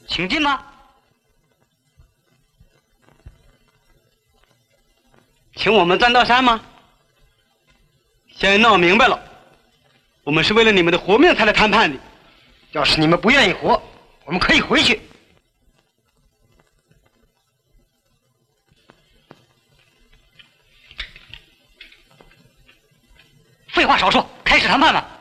请进吗？ 请我们钻到山吗？现在闹明白了，我们是为了你们的活命才来谈判的。 要是你们不愿意活，我们可以回去。 废话少说，开始谈判吧。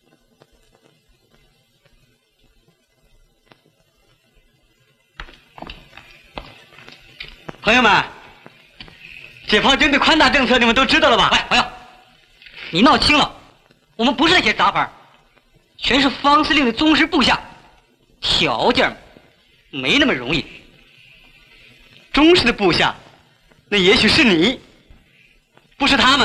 朋友们，解放军的宽大政策你们都知道了吧？ 喂，朋友，你闹清了，我们不是那些杂牌，全是方司令的忠实部下，条件没那么容易。 忠实的部下，那也许是你，不是他们。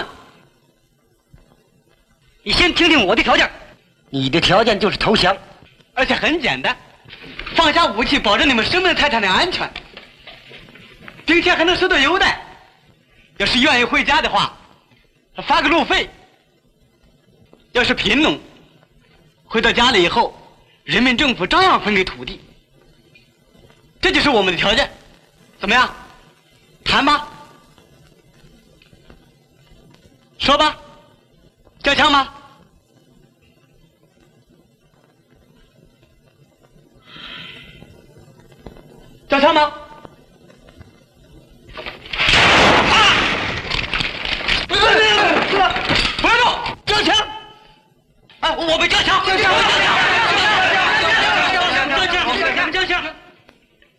你先听听我的条件。 你的条件就是投降， 而且很简单，放下武器，保证你们生命财产的安全，并且还能受到优待。要是愿意回家的话，发个路费；要是贫农，回到家里以后，人民政府照样分给土地。这就是我们的条件，怎么样？谈吧，说吧，交枪吗？交枪吗？